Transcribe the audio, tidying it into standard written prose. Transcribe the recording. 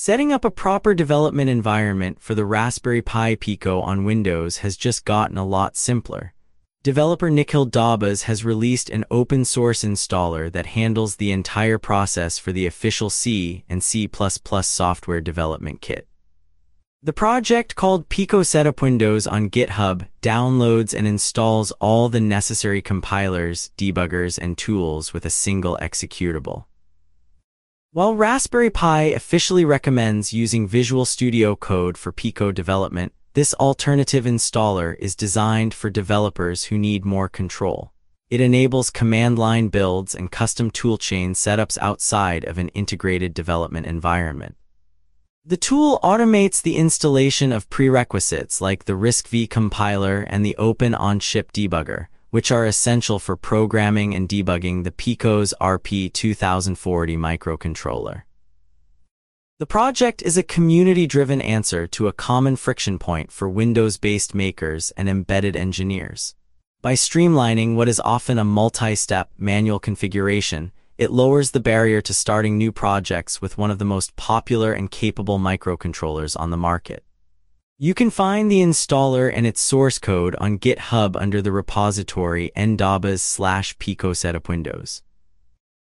Setting up a proper development environment for the Raspberry Pi Pico on Windows has just gotten a lot simpler. Developer Nikhil Dabas has released an open-source installer that handles the entire process for the official C and C++ software development kit. The project, called Pico Setup Windows on GitHub, downloads and installs all the necessary compilers, debuggers, and tools with a single executable. While Raspberry Pi officially recommends using Visual Studio Code for Pico development, this alternative installer is designed for developers who need more control. It enables command-line builds and custom toolchain setups outside of an integrated development environment. The tool automates the installation of prerequisites like the RISC-V compiler and the Open on-chip debugger, which are essential for programming and debugging the Pico's RP2040 microcontroller. The project is a community-driven answer to a common friction point for Windows-based makers and embedded engineers. By streamlining what is often a multi-step manual configuration, it lowers the barrier to starting new projects with one of the most popular and capable microcontrollers on the market. You can find the installer and its source code on GitHub under the repository ndabas/Pico Setup Windows.